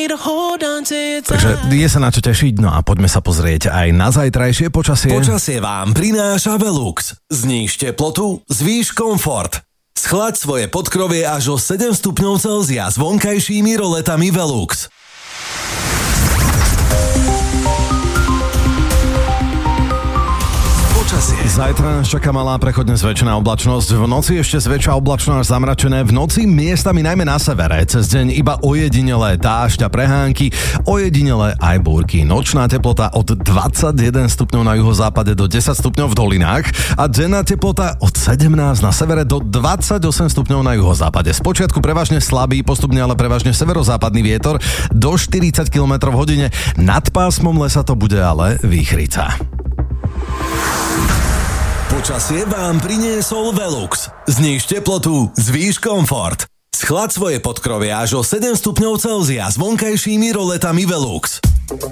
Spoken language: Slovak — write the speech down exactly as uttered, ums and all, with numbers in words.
Takže je sa na čo tešiť, no a poďme sa pozrieť aj na zajtrajšie počasie. Počasie vám prináša Velux. Zníž teplotu, zvýš komfort. Schlaď svoje podkrovie až o sedem stupňov Celzia s vonkajšími roletami Velux. Zajtra nás čaká malá prechodne zväčšená oblačnosť. V noci ešte zväčša oblačno až zamračené. V noci miestami najmä na severe. Cez deň iba ojedinelé dážď a prehánky, ojedinelé aj búrky. Nočná teplota od dvadsaťjeden stupňov na juhozápade do desať stupňov v dolinách a denná teplota od sedemnásť na severe do dvadsaťosem stupňov na juhozápade. Spočiatku prevažne slabý, postupne ale prevažne severozápadný vietor do štyridsať kilometrov v hodine. Nad pásmom lesa to bude ale výchrica. Počasie vám priniesol Velux. Zníž teplotu, zvýš komfort. Schlaď svoje podkrovie až o sedem stupňov Celzia s vonkajšími roletami Velux.